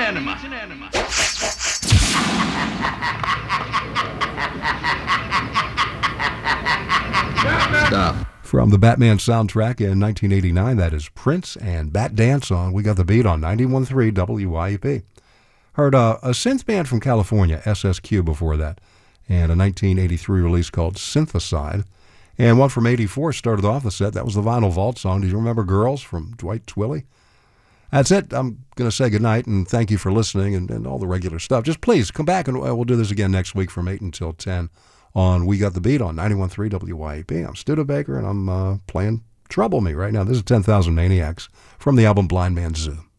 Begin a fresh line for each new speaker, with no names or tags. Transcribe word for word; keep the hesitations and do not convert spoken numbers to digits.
enema.
Stop.
From the Batman soundtrack in nineteen eighty-nine, that is Prince and Bat Dance on We Got the Beat on ninety-one point three W Y E P. Heard uh, a synth band from California, S S Q, before that, and a nineteen eighty-three release called Synthicide. And one from eighty-four started off the set. That was the Vinyl Vault song. Do you remember Girls from Dwight Twilley? That's it. I'm going to say goodnight and thank you for listening and, and all the regular stuff. Just please come back and we'll do this again next week from eight until ten on We Got the Beat on ninety-one point three W Y E P. I'm Studebaker and I'm uh, playing Trouble Me right now. This is ten thousand Maniacs from the album Blind Man's Zoo.